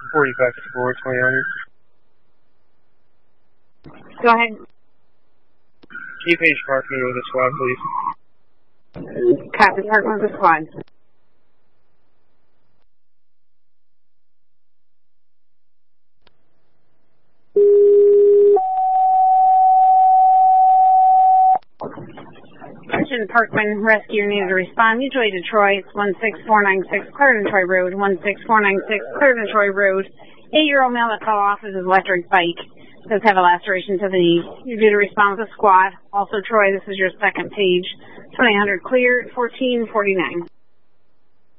4554, 2000. Go ahead. Keep H Parkman with a squad, please. Copy, Parkman with a squad. Attention, Parkman Rescue needed to respond. Mutually Detroit, 16496 Clarendon Troy Road, 16496 Clarendon Troy Road. 8-year-old male that fell off his electric bike. Does have a laceration to the knee. You're due to respond with a squad. Also, Troy, this is your second page. 2800 clear, 1449.